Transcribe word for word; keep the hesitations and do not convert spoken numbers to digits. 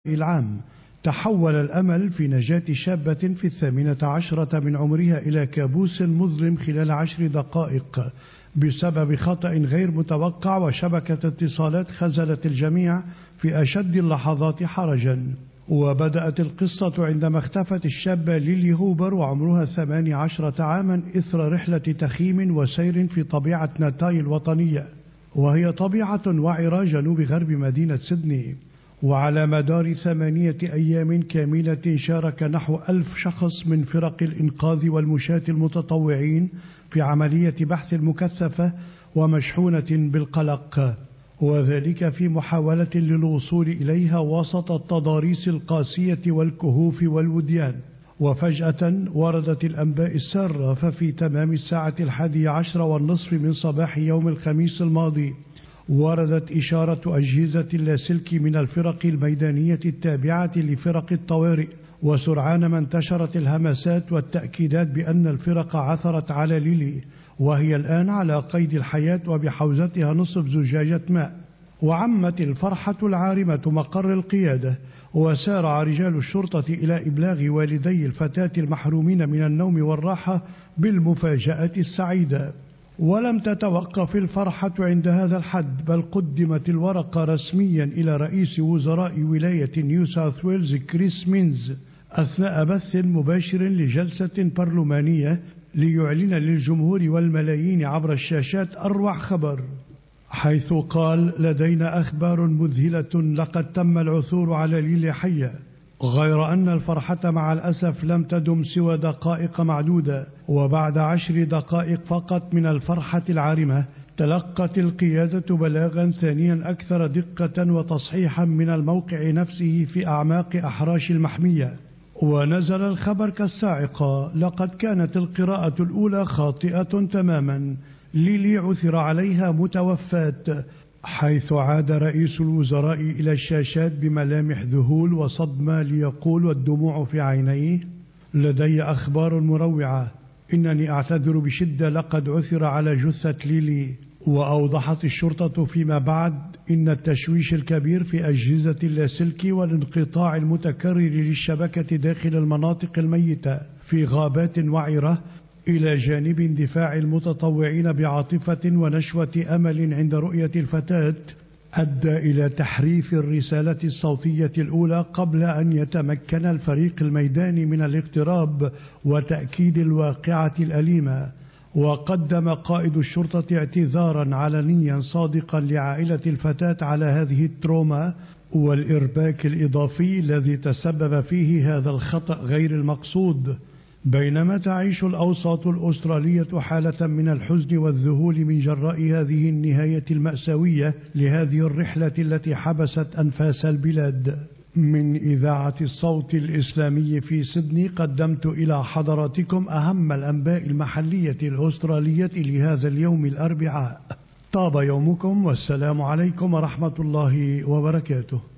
العام. تحول الأمل في نجاة شابة في الثامنة عشرة من عمرها إلى كابوس مظلم خلال عشر دقائق بسبب خطأ غير متوقع وشبكة اتصالات خذلت الجميع في أشد اللحظات حرجا. وبدأت القصة عندما اختفت الشابة ليلي هوبر وعمرها ثمان عشرة عاما إثر رحلة تخييم وسير في طبيعة ناتاي الوطنية، وهي طبيعة وعرة جنوب غرب مدينة سيدني. وعلى مدار ثمانية أيام كاملة شارك نحو ألف شخص من فرق الإنقاذ والمشاة المتطوعين في عملية بحث مكثفة ومشحونة بالقلق، وذلك في محاولة للوصول إليها وسط التضاريس القاسية والكهوف والوديان. وفجأة وردت الأنباء السارة، ففي تمام الساعة الحادية عشر والنصف من صباح يوم الخميس الماضي وردت إشارة أجهزة اللاسلكي من الفرق الميدانية التابعة لفرق الطوارئ، وسرعان ما انتشرت الهمسات والتأكيدات بأن الفرق عثرت على ليلي وهي الآن على قيد الحياة وبحوزتها نصف زجاجة ماء. وعمت الفرحة العارمة مقر القيادة، وسارع رجال الشرطة إلى إبلاغ والدي الفتاة المحرومين من النوم والراحة بالمفاجأة السعيدة. ولم تتوقف الفرحة عند هذا الحد، بل قدمت الورقة رسميا إلى رئيس وزراء ولاية نيو ساوث ويلز كريس مينز أثناء بث مباشر لجلسة برلمانية ليعلن للجمهور والملايين عبر الشاشات أروع خبر، حيث قال: لدينا أخبار مذهلة، لقد تم العثور على ليلي حية. غير أن الفرحة مع الأسف لم تدم سوى دقائق معدودة، وبعد عشر دقائق فقط من الفرحة العارمة تلقت القيادة بلاغا ثانيا أكثر دقة وتصحيحا من الموقع نفسه في أعماق أحراش المحمية. ونزل الخبر كالصاعقة: لقد كانت القراءة الأولى خاطئة تماما، ليلي عثر عليها متوفاة. حيث عاد رئيس الوزراء إلى الشاشات بملامح ذهول وصدمة ليقول والدموع في عينيه: لدي أخبار مروعة، إنني أعتذر بشدة، لقد عثر على جثة ليلي. وأوضحت الشرطة فيما بعد إن التشويش الكبير في أجهزة اللاسلكي والانقطاع المتكرر للشبكة داخل المناطق الميتة في غابات وعرة إلى جانب اندفاع المتطوعين بعاطفة ونشوة أمل عند رؤية الفتاة أدى إلى تحريف الرسالة الصوتية الأولى قبل أن يتمكن الفريق الميداني من الاقتراب وتأكيد الواقعة الأليمة. وقدم قائد الشرطة اعتذارا علنيا صادقا لعائلة الفتاة على هذه التروما والإرباك الإضافي الذي تسبب فيه هذا الخطأ غير المقصود. بينما تعيش الأوساط الأسترالية حالة من الحزن والذهول من جراء هذه النهاية المأساوية لهذه الرحلة التي حبست أنفاس البلاد. من إذاعة الصوت الإسلامي في سيدني قدمت إلى حضراتكم أهم الأنباء المحلية الأسترالية لهذا اليوم الأربعاء. طاب يومكم، والسلام عليكم ورحمة الله وبركاته.